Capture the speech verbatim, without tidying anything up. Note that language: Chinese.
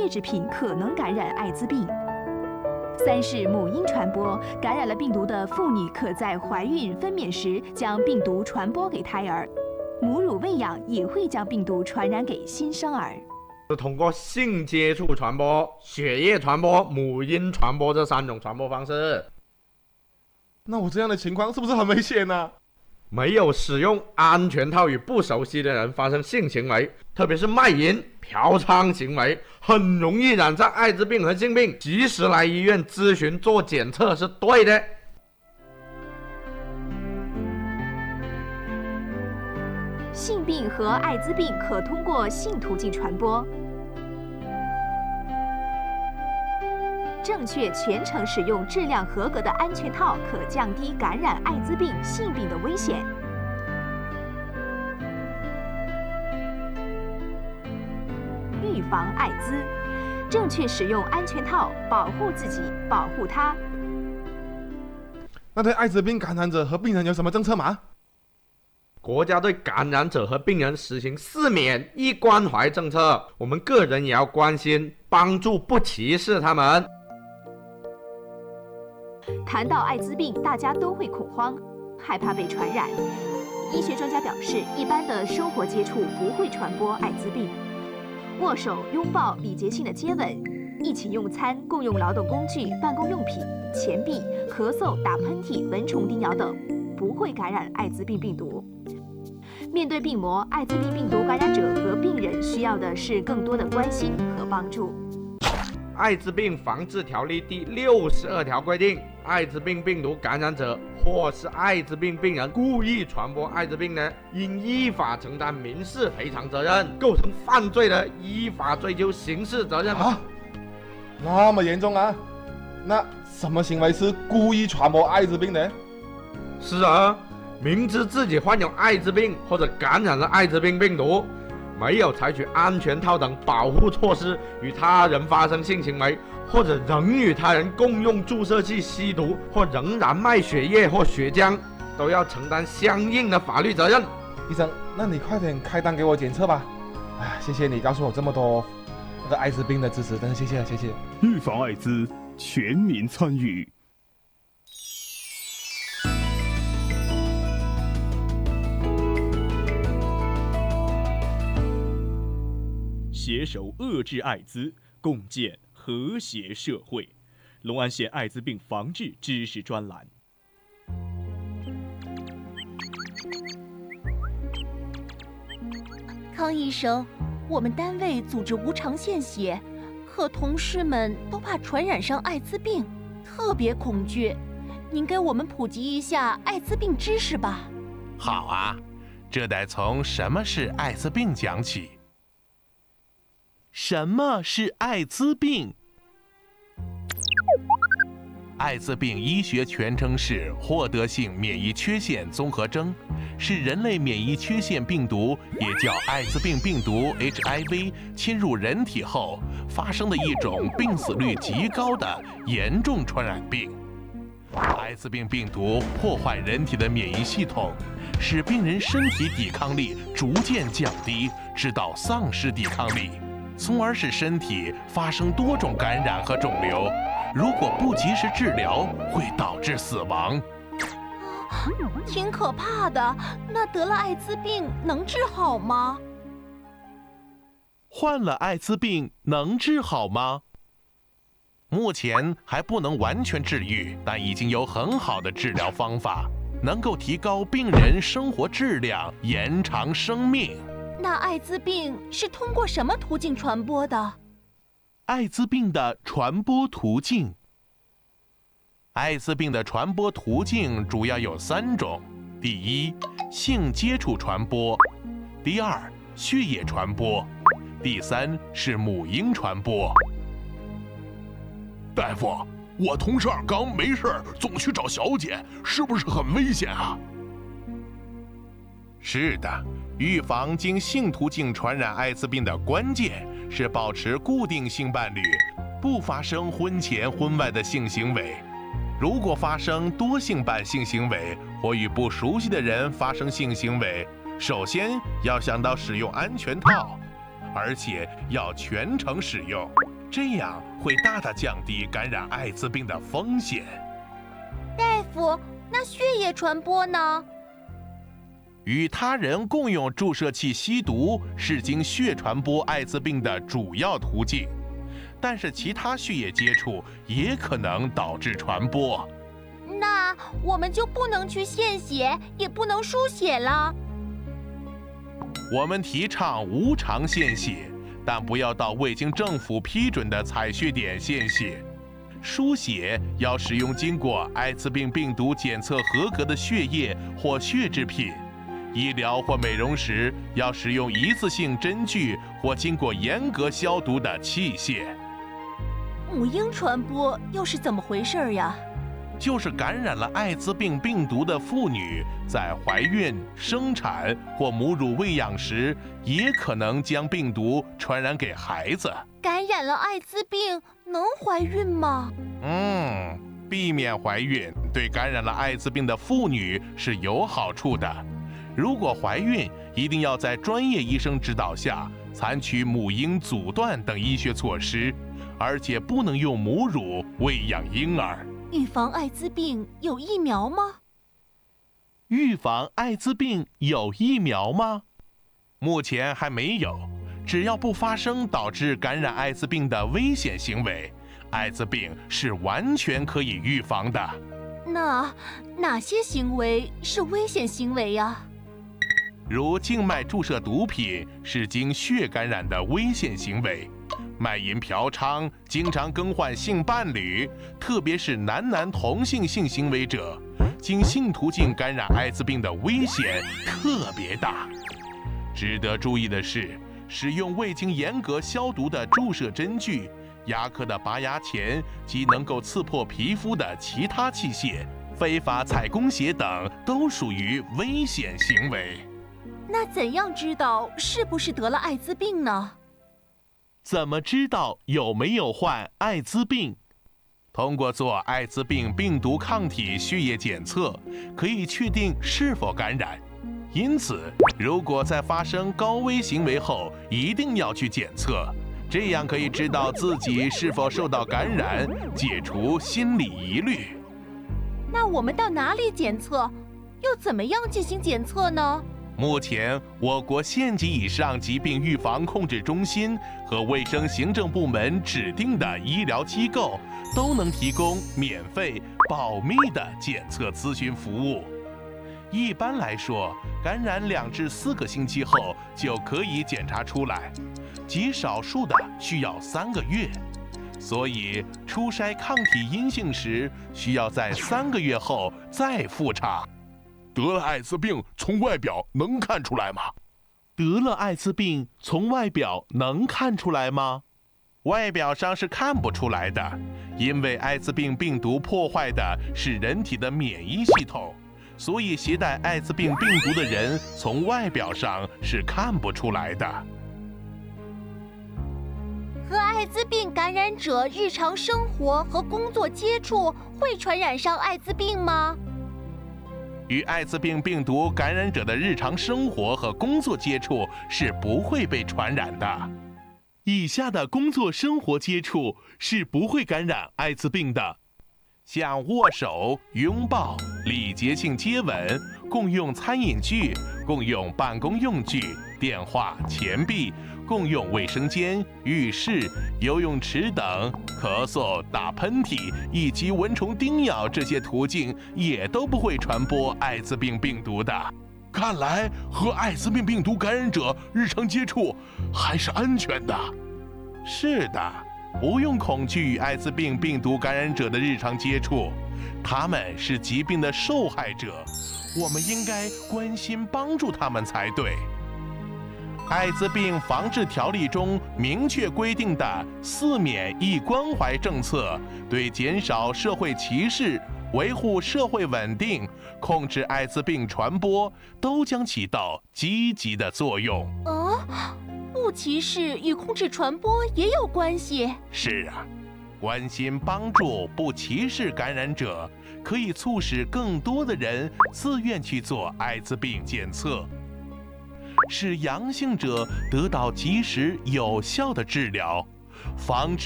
劣质品可能感染艾滋病。三是母婴传播，感染了病毒的妇女可在怀孕分娩时将病毒传播给胎儿，母乳喂养也会将病毒传染给新生儿。 是通过性接触传播、血液传播、母婴传播这三种传播方式。 那我这样的情况是不是很危险呢、啊？ 没有使用安全套与不熟悉的人发生性行为，特别是卖淫、嫖娼行为，很容易染上艾滋病和性病。及时来医院咨询做检测是对的。 性病和艾滋病可通过性途径传播。正确全程使用质量合格的安全套，可降低感染艾滋病、性病的危险。预防艾滋，正确使用安全套，保护自己，保护他。 那对艾滋病感染者和病人有什么政策吗？ 国家对感染者和病人实行四免一关怀政策，我们个人也要关心、帮助，不歧视他们。 谈到艾滋病，大家都会恐慌，害怕被传染。医学专家表示，一般的生活接触不会传播艾滋病。握手、拥抱、礼节性的接吻，一起用餐、共用劳动工具、办公用品、钱币、咳嗽、打喷嚏、蚊虫叮咬等，不会感染艾滋病病毒。面对病魔，艾滋病病毒感染者和病人需要的是更多的关心和帮助。 艾滋病防治条例第六十二条规定，艾滋病病毒感染者或是艾滋病病人故意传播艾滋病的，应依法承担民事赔偿责任；构成犯罪的，依法追究刑事责任。 啊，那么严重啊？那什么行为是故意传播艾滋病的？ 是啊，明知自己患有艾滋病或者感染了艾滋病病毒，没有采取安全套等保护措施，与他人发生性行为，或者仍与他人共用注射器吸毒，或仍然卖血液或血浆，都要承担相应的法律责任。 医生，那你快点开单给我检测吧。哎，谢谢你告诉我这么多那个艾滋病的知识，真的谢谢谢谢。 预防艾滋，全民参与。携手遏制艾滋，共建和谐社会。龙安县艾滋病防治知识专栏。 康医生，我们单位组织无偿献血，可同事们都怕传染上艾滋病，特别恐惧。您给我们普及一下艾滋病知识吧。 好啊，这得从什么是艾滋病讲起。什么是艾滋病？艾滋病医学全称是获得性免疫缺陷综合征，是人类免疫缺陷病毒，也叫艾滋病病毒 H I V 侵入人体后发生的一种病死率极高的严重传染病。艾滋病病毒破坏人体的免疫系统，使病人身体抵抗力逐渐降低，直到丧失抵抗力，从而使身体发生多种感染和肿瘤。如果不及时治疗，会导致死亡。 挺可怕的。那得了艾滋病能治好吗？ 患了艾滋病能治好吗？目前还不能完全治愈，但已经有很好的治疗方法，能够提高病人生活质量，延长生命。 那艾滋病是通过什么途径传播的？ 艾滋病的传播途径。艾滋病的传播途径主要有三种：第一，性接触传播；第二，血液传播；第三是母婴传播。 大夫，我同事二刚没事总去找小姐，是不是很危险啊？ 是的，预防经性途径传染艾滋病的关键是保持固定性伴侣，不发生婚前婚外的性行为。如果发生多性伴性行为或与不熟悉的人发生性行为，首先要想到使用安全套，而且要全程使用， 这样会大大降低感染艾滋病的风险。 大夫，那血液传播呢？ 与他人共用注射器吸毒是经血传播艾滋病的主要途径，但是其他血液接触也可能导致传播。 那我们就不能去献血，也不能输血了。 我们提倡无偿献血，但不要到未经政府批准的采血点献血。输血要使用经过艾滋病病毒检测合格的血液或血制品。医疗或美容时要使用一次性针具或经过严格消毒的器械。 母婴传播又是怎么回事呀？ 就是感染了艾滋病病毒的妇女，在怀孕、生产或母乳喂养时，也可能将病毒传染给孩子。 感染了艾滋病能怀孕吗？ 嗯，避免怀孕对感染了艾滋病的妇女是有好处的。如果怀孕，一定要在专业医生指导下采取母婴阻断等医学措施，而且不能用母乳喂养婴儿。 预防艾滋病有疫苗吗？ 预防艾滋病有疫苗吗？目前还没有。只要不发生导致感染艾滋病的危险行为，艾滋病是完全可以预防的。 那哪些行为是危险行为呀？ 如静脉注射毒品是经血感染的危险行为，卖淫嫖娼、经常更换性伴侣，特别是男男同性性行为者，经性途径感染艾滋病的危险特别大。值得注意的是，使用未经严格消毒的注射针具、牙科的拔牙钳及能够刺破皮肤的其他器械、非法采供血等，都属于危险行为。 那怎样知道是不是得了艾滋病呢？ 怎么知道有没有患艾滋病？通过做艾滋病病毒抗体血液检测，可以确定是否感染。因此，如果在发生高危行为后，一定要去检测，这样可以知道自己是否受到感染，解除心理疑虑。 那我们到哪里检测？又怎么样进行检测呢？ 目前，我国县级以上疾病预防控制中心和卫生行政部门指定的医疗机构都能提供免费、保密的检测咨询服务。一般来说，感染两至四个星期后就可以检查出来，极少数的需要三个月。所以，初筛抗体阴性时，需要在三个月后再复查。 得了艾滋病，从外表能看出来吗？ 得了艾滋病，从外表能看出来吗？外表上是看不出来的，因为艾滋病病毒破坏的是人体的免疫系统，所以携带艾滋病病毒的人从外表上是看不出来的。 和艾滋病感染者日常生活和工作接触会传染上艾滋病吗？ 与艾滋病病毒感染者的日常生活和工作接触是不会被传染的。以下的工作生活接触是不会感染艾滋病的，像握手、拥抱、礼节性接吻、共用餐饮具、共用办公用具、电话、钱币、共用卫生间、浴室、游泳池等，咳嗽、打喷嚏以及蚊虫叮咬这些途径也都不会传播艾滋病病毒的。 看来和艾滋病病毒感染者日常接触还是安全的。 是的，不用恐惧与艾滋病病毒感染者的日常接触，他们是疾病的受害者，我们应该关心帮助他们才对。艾滋病防治条例中明确规定的四免一关怀政策，对减少社会歧视、维护社会稳定、控制艾滋病传播，都将起到积极的作用。 啊，不歧视与控制传播也有关系。 是啊，关心帮助不歧视感染者，可以促使更多的人自愿去做艾滋病检测，使阳性者得到及时有效的治疗，防止